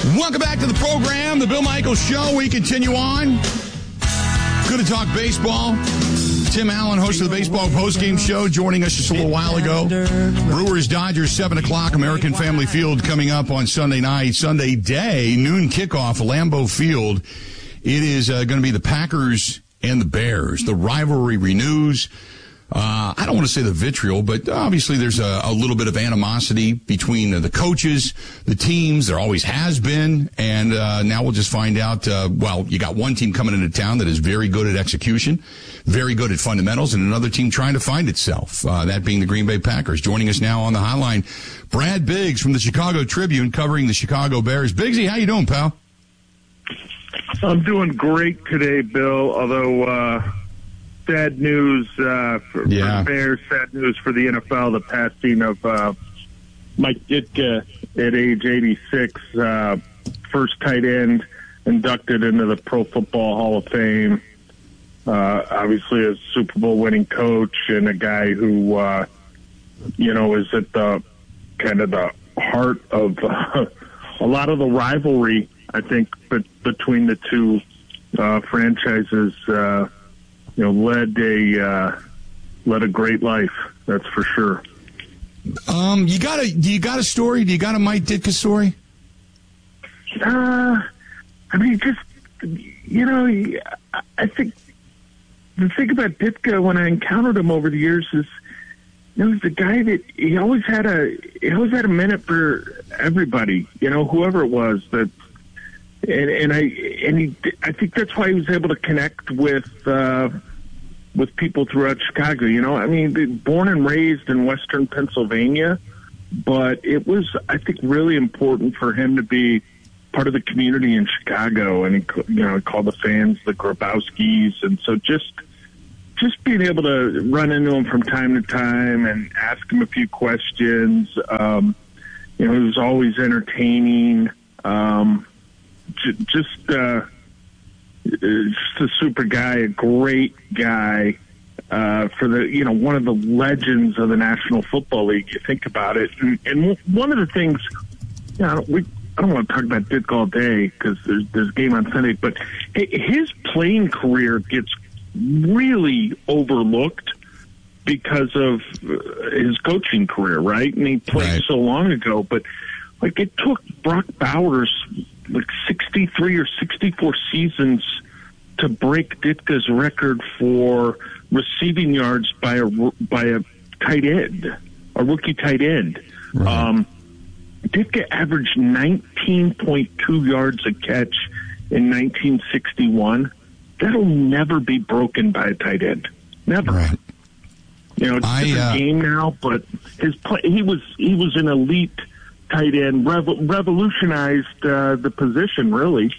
Welcome back to the program, the Bill Michaels Show. We continue on. Good to talk baseball. Tim Allen, host of the Baseball Postgame Show, joining us just a little while ago. Brewers, Dodgers, 7 o'clock, American Family Field coming up on Sunday night. Sunday day, noon kickoff, Lambeau Field. It is going to be the Packers and the Bears. The rivalry renews. I don't want to say the vitriol, but obviously there's a little bit of animosity between the coaches, the teams. There always has been. And now we'll just find out, you got one team coming into town that is very good at execution, very good at fundamentals, and another team trying to find itself, that being the Green Bay Packers. Joining us now on the hotline, Brad Biggs from the Chicago Tribune covering the Chicago Bears. Biggsy, how you doing, pal? I'm doing great today, Bill, although sad news for the Bears, sad news for the NFL, the passing of Mike Ditka at age 86, first tight end inducted into the Pro Football Hall of Fame. Obviously a Super Bowl winning coach and a guy who, is at the kind of the heart of a lot of the rivalry, I think, between the two franchises. Led a great life. That's for sure. Do you got a story? Do you got a Mike Ditka story? I think the thing about Ditka when I encountered him over the years is, he's the guy that he always had a minute for everybody. Whoever it was that. I think that's why he was able to connect with people throughout Chicago. Born and raised in Western Pennsylvania, but it was, I think, really important for him to be part of the community in Chicago. And he called the fans the Grabowskis, and so just being able to run into him from time to time and ask him a few questions. He was always entertaining. Just a super guy, a great guy for the one of the legends of the National Football League. You think about it, and one of the things, I don't want to talk about Ditka all day because there's a game on Sunday, but his playing career gets really overlooked because of his coaching career, right? And he played so long ago, but it took Brock Bowers 63 or 64 seasons to break Ditka's record for receiving yards by a tight end, a rookie tight end. Right. Ditka averaged 19.2 yards a catch in 1961. That'll never be broken by a tight end. Never. Right. It's a different game now, but his play, he was an elite tight end, revolutionized the position, really.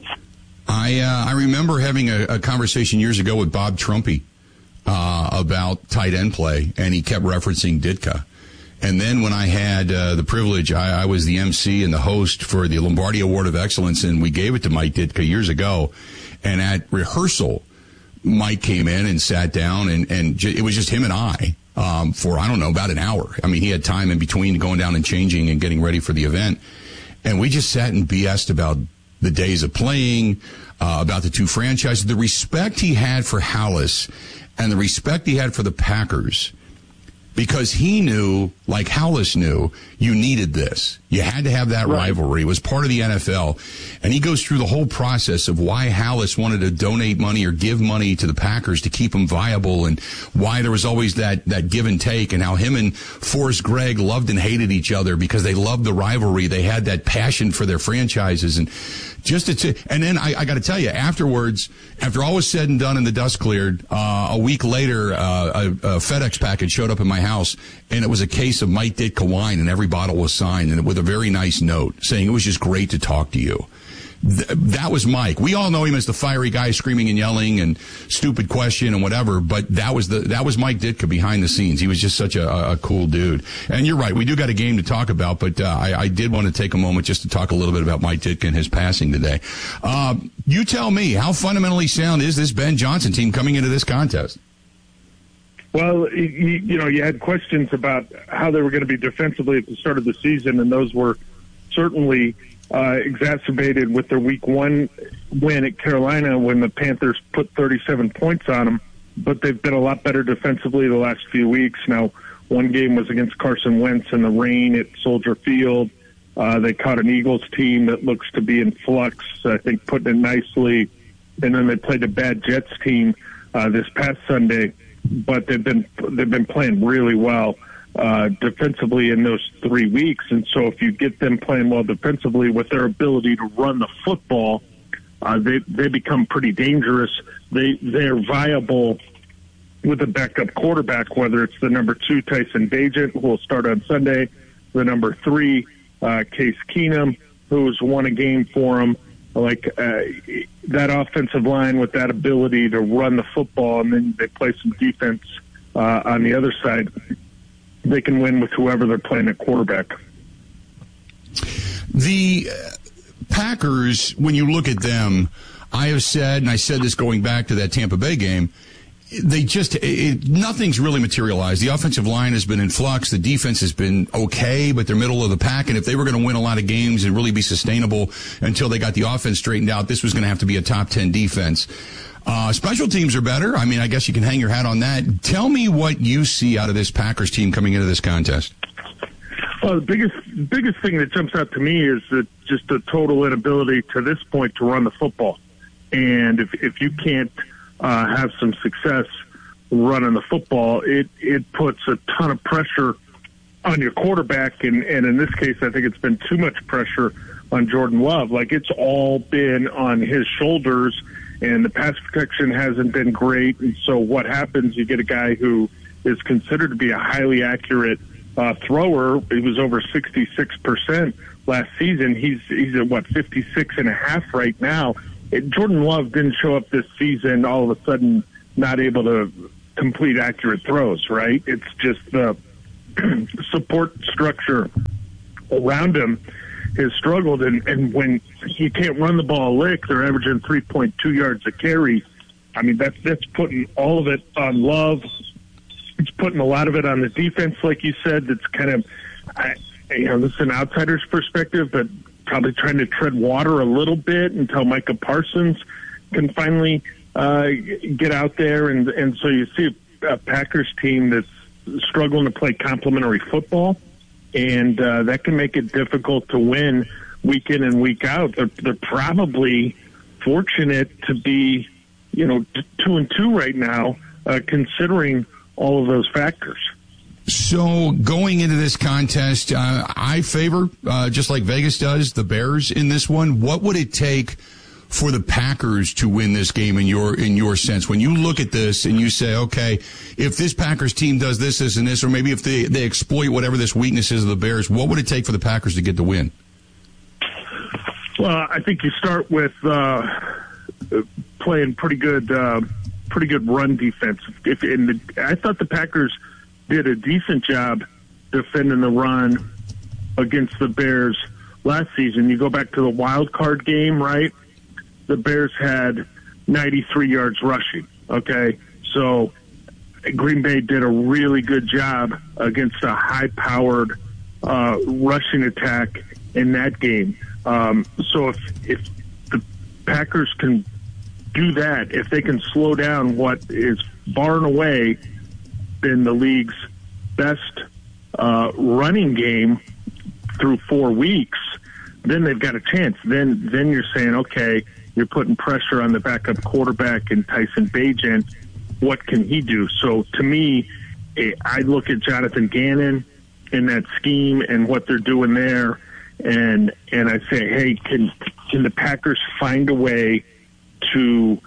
I remember having a conversation years ago with Bob Trumpy about tight end play, and he kept referencing Ditka. And then when I had the privilege, I was the MC and the host for the Lombardi Award of Excellence, and we gave it to Mike Ditka years ago. And at rehearsal, Mike came in and sat down, and it was just him and I. For, about an hour. He had time in between going down and changing and getting ready for the event. And we just sat and BS'd about the days of playing, about the two franchises, the respect he had for Halas and the respect he had for the Packers. Because he knew, like Halas knew, you needed this. You had to have that rivalry. It was part of the NFL. And he goes through the whole process of why Halas wanted to donate money or give money to the Packers to keep them viable, and why there was always that give and take, and how him and Forrest Gregg loved and hated each other because they loved the rivalry. They had that passion for their franchises. And and then I got to tell you, afterwards, after all was said and done and the dust cleared, a week later, a FedEx package showed up in my house, and it was a case of Mike Ditka wine, and every bottle was signed, and with a very nice note saying it was just great to talk to you. That was Mike. We all know him as the fiery guy screaming and yelling and stupid question and whatever, but that was Mike Ditka behind the scenes. He was just such a cool dude. And you're right, we do got a game to talk about, but I did want to take a moment just to talk a little bit about Mike Ditka and his passing today. You tell me, how fundamentally sound is this Ben Johnson team coming into this contest? Well, you had questions about how they were going to be defensively at the start of the season, and those were certainly exacerbated with their Week 1 win at Carolina when the Panthers put 37 points on them. But they've been a lot better defensively the last few weeks. Now, one game was against Carson Wentz in the rain at Soldier Field. They caught an Eagles team that looks to be in flux, I think putting it nicely. And then they played a bad Jets team this past Sunday. But they've been playing really well defensively in those 3 weeks. And so if you get them playing well defensively with their ability to run the football, they become pretty dangerous. They're viable with a backup quarterback, whether it's the number 2 Tyson Bagent, who will start on Sunday, the number 3 Case Keenum, who's won a game for him. That offensive line with that ability to run the football, and then they play some defense on the other side, they can win with whoever they're playing at quarterback. The Packers, when you look at them, I have said, and I said this going back to that Tampa Bay game, nothing's really materialized. The offensive line has been in flux. The defense has been okay, but they're middle of the pack. And if they were going to win a lot of games and really be sustainable until they got the offense straightened out, this was going to have to be a top 10 defense. Special teams are better. I mean, I guess you can hang your hat on that. Tell me what you see out of this Packers team coming into this contest. Well, the biggest thing that jumps out to me is that just the total inability to this point to run the football. And if you can't have some success running the football, it puts a ton of pressure on your quarterback. And in this case, I think it's been too much pressure on Jordan Love. Like, it's all been on his shoulders, and the pass protection hasn't been great. And so what happens, you get a guy who is considered to be a highly accurate thrower. He was over 66% last season. He's at 56.5 right now. Jordan Love didn't show up this season all of a sudden not able to complete accurate throws, right? It's just the support structure around him has struggled, and when he can't run the ball a lick, they're averaging 3.2 yards a carry. I mean, that's putting all of it on Love. It's putting a lot of it on the defense, like you said. That's kind of, this is an outsider's perspective, but probably trying to tread water a little bit until Micah Parsons can finally get out there. And so you see a Packers team that's struggling to play complementary football, and that can make it difficult to win week in and week out. They're probably fortunate to be, 2-2 right now, considering all of those factors. So going into this contest, I favor, just like Vegas does, the Bears in this one. What would it take for the Packers to win this game in your sense? When you look at this and you say, okay, if this Packers team does this, this, and this, or maybe if they exploit whatever this weakness is of the Bears, what would it take for the Packers to get the win? Well, I think you start with playing pretty good run defense. I thought the Packers did a decent job defending the run against the Bears last season. You go back to the wild card game, right? The Bears had 93 yards rushing, okay? So Green Bay did a really good job against a high-powered rushing attack in that game. So if the Packers can do that, if they can slow down what is far and away been the league's best running game through 4 weeks, then they've got a chance. Then you're saying, okay, you're putting pressure on the backup quarterback and Tyson Bagent. What can he do? So to me, I look at Jonathan Gannon in that scheme and what they're doing there, and I say, hey, can the Packers find a way to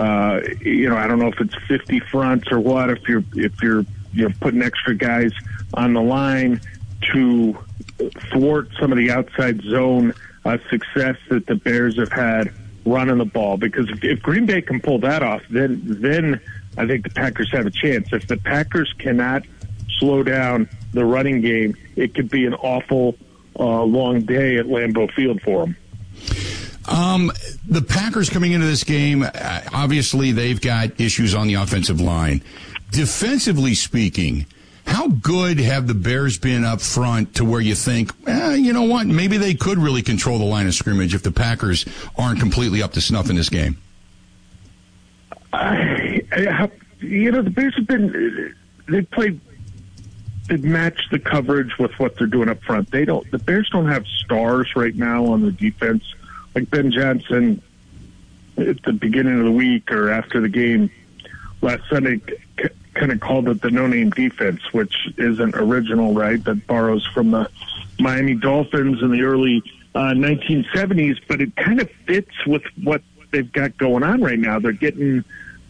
I don't know if it's 50 fronts or what, if you're putting extra guys on the line to thwart some of the outside zone success that the Bears have had running the ball. Because if Green Bay can pull that off, then I think the Packers have a chance. If the Packers cannot slow down the running game, it could be an awful long day at Lambeau Field for them. The Packers coming into this game, obviously they've got issues on the offensive line. Defensively speaking, How good have the Bears been up front to where you think, you know what, maybe they could really control the line of scrimmage if the Packers aren't completely up to snuff in this game? The Bears have been, they've matched the coverage with what they're doing up front. The Bears don't have stars right now on the defense. Like Ben Johnson at the beginning of the week or after the game last Sunday kind of called it the no-name defense, which isn't original, right? That borrows from the Miami Dolphins in the early 1970s, but it kind of fits with what they've got going on right now. They're getting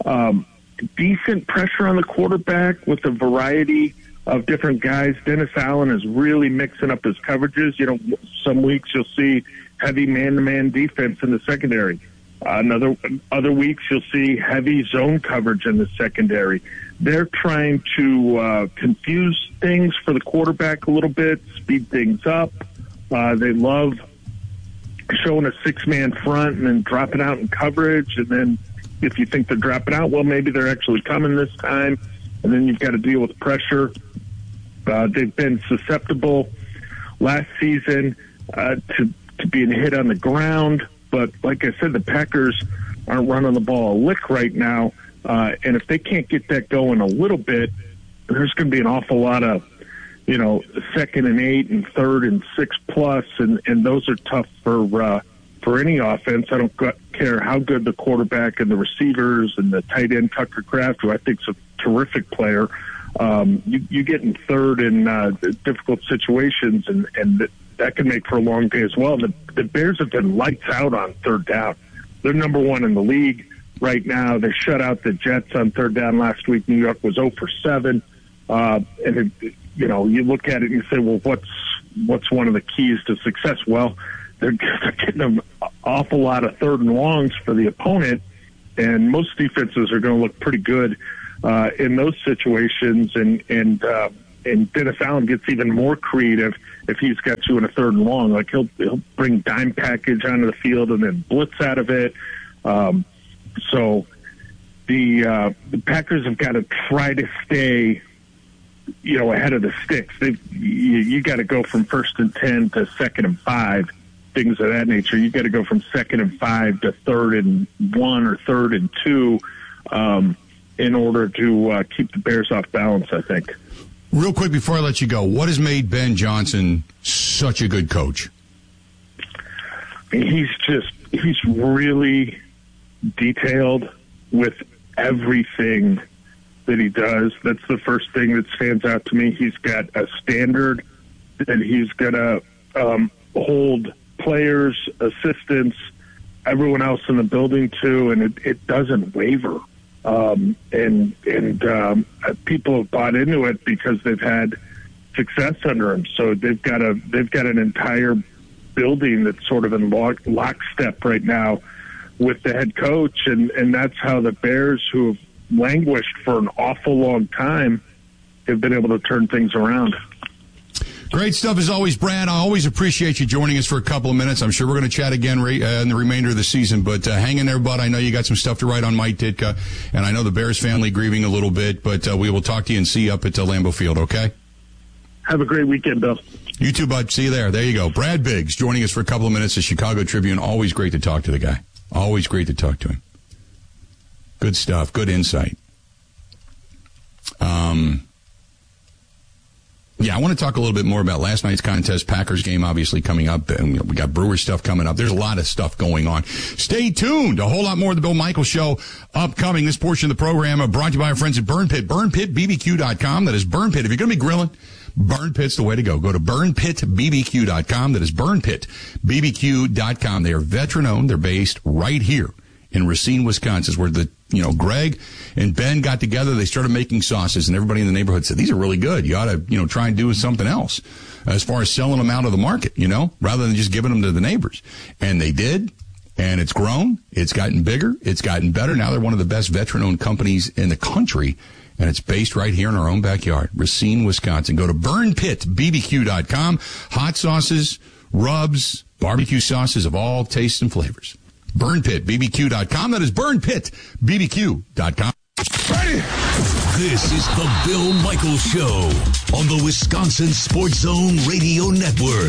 decent pressure on the quarterback with a variety of different guys. Dennis Allen is really mixing up his coverages. You know, some weeks you'll see heavy man-to-man defense in the secondary. Other weeks you'll see heavy zone coverage in the secondary. They're trying to confuse things for the quarterback a little bit, speed things up. They love showing a six-man front and then dropping out in coverage. And then if you think they're dropping out, well, maybe they're actually coming this time. And then you've got to deal with pressure. They've been susceptible last season to being hit on the ground. But like I said, the Packers aren't running the ball a lick right now. And if they can't get that going a little bit, there's going to be an awful lot of, second and 8 and third and 6+, and those are tough for any offense. I don't care how good the quarterback and the receivers and the tight end Tucker Kraft, who I think is a terrific player. You get in third in difficult situations, and that can make for a long day as well. The Bears have been lights out on third down. They're number one in the league right now. They shut out the Jets on third down last week. New York was 0 for 7. And you look at it and you say, well, what's one of the keys to success? Well, they're getting an awful lot of third and longs for the opponent, and most defenses are going to look pretty good in those situations. And Dennis Allen gets even more creative if he's got you in a third and long. Like he'll bring dime package onto the field and then blitz out of it. So the Packers have got to try to stay, ahead of the sticks. You got to go from 1st and 10 to 2nd and 5, things of that nature. You got to go from 2nd and 5 to 3rd and 1 or 3rd and 2 in order to keep the Bears off balance, I think. Real quick before I let you go, what has made Ben Johnson such a good coach? He's really detailed with everything that he does. That's the first thing that stands out to me. He's got a standard that he's going to hold players, assistants, everyone else in the building to, and it doesn't waver. And people have bought into it because they've had success under him. So they've got an entire building that's sort of in lockstep right now with the head coach, and that's how the Bears, who have languished for an awful long time, have been able to turn things around. Great stuff as always, Brad. I always appreciate you joining us for a couple of minutes. I'm sure we're going to chat again in the remainder of the season, but hang in there, bud. I know you got some stuff to write on Mike Ditka, and I know the Bears family grieving a little bit, but we will talk to you and see you up at Lambeau Field, okay? Have a great weekend, Bill. You too, bud. See you there. There you go. Brad Biggs joining us for a couple of minutes, the Chicago Tribune. Always great to talk to the guy. Always great to talk to him. Good stuff. Good insight. Yeah, I want to talk a little bit more about last night's contest, Packers game obviously coming up. And we got Brewers stuff coming up. There's a lot of stuff going on. Stay tuned. A whole lot more of the Bill Michaels Show upcoming. This portion of the program brought to you by our friends at Burn Pit. BurnPitBBQ.com. That is Burn Pit. If you're going to be grilling, Burn Pit's the way to go. Go to BurnPitBBQ.com. That is BurnPitBBQ.com. They are veteran-owned. They're based right here in Racine, Wisconsin, where Greg and Ben got together. They started making sauces, and everybody in the neighborhood said, these are really good. You ought to, try and do something else as far as selling them out of the market, rather than just giving them to the neighbors. And they did, and it's grown. It's gotten bigger. It's gotten better. Now they're one of the best veteran-owned companies in the country, and it's based right here in our own backyard, Racine, Wisconsin. Go to BurnPitBBQ.com. Hot sauces, rubs, barbecue sauces of all tastes and flavors. BurnPitBBQ.com. That is BurnPitBBQ.com. Ready? This is the Bill Michaels Show on the Wisconsin Sports Zone Radio Network.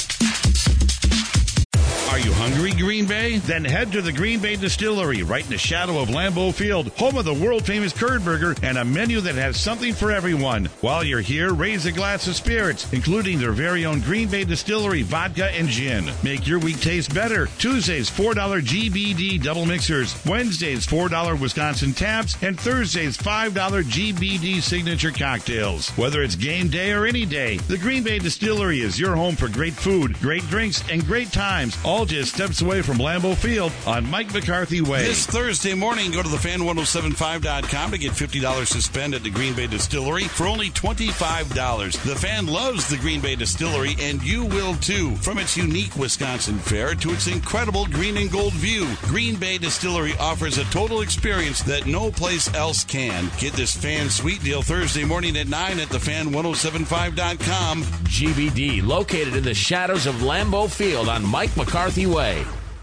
Are you hungry, Green Bay? Then head to the Green Bay Distillery, right in the shadow of Lambeau Field, home of the world-famous curd burger and a menu that has something for everyone. While you're here, raise a glass of spirits, including their very own Green Bay Distillery vodka and gin. Make your week taste better. Tuesdays, $4 GBD double mixers. Wednesdays, $4 Wisconsin taps. And Thursdays, $5 GBD signature cocktails. Whether it's game day or any day, the Green Bay Distillery is your home for great food, great drinks, and great times, all just steps away from Lambeau Field on Mike McCarthy Way. This Thursday morning, go to thefan1075.com to get $50 to spend at the Green Bay Distillery for only $25. The Fan loves the Green Bay Distillery, and you will too. From its unique Wisconsin fare to its incredible green and gold view, Green Bay Distillery offers a total experience that no place else can. Get this Fan Sweet Deal Thursday morning at 9 at thefan1075.com. GBD, located in the shadows of Lambeau Field on Mike McCarthy Way.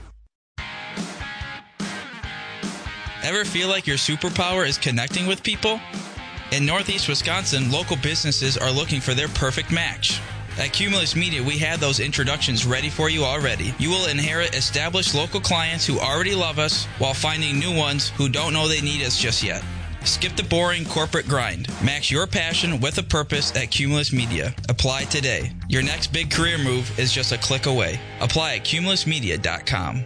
Ever feel like your superpower is connecting with people? In Northeast Wisconsin, local businesses are looking for their perfect match. At Cumulus Media, we have those introductions ready for you already. You will inherit established local clients who already love us while finding new ones who don't know they need us just yet. Skip the boring corporate grind. Match your passion with a purpose at Cumulus Media. Apply today. Your next big career move is just a click away. Apply at cumulusmedia.com.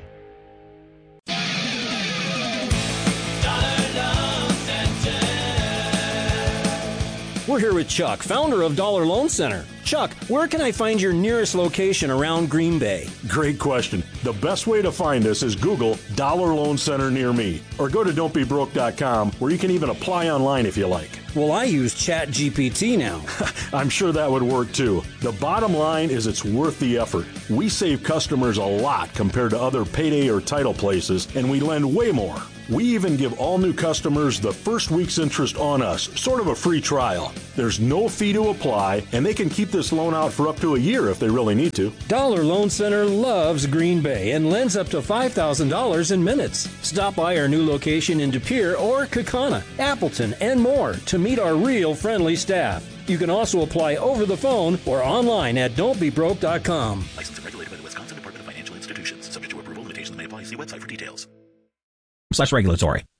We're here with Chuck, founder of Dollar Loan Center. Chuck, where can I find your nearest location around Green Bay? Great question. The best way to find us is Google Dollar Loan Center near me, or go to don'tbebroke.com, where you can even apply online if you like. Well, I use ChatGPT now. I'm sure that would work too. The bottom line is it's worth the effort. We save customers a lot compared to other payday or title places, and we lend way more. We even give all new customers the first week's interest on us, sort of a free trial. There's no fee to apply, and they can keep this loan out for up to a year if they really need to. Dollar Loan Center loves Green Bay and lends up to $5,000 in minutes. Stop by our new location in De Pere or Kaukauna, Appleton, and more to meet our real friendly staff. You can also apply over the phone or online at don'tbebroke.com. Licensed and regulated by the Wisconsin Department of Financial Institutions. Subject to approval. Limitations may apply. See website for details. /regulatory.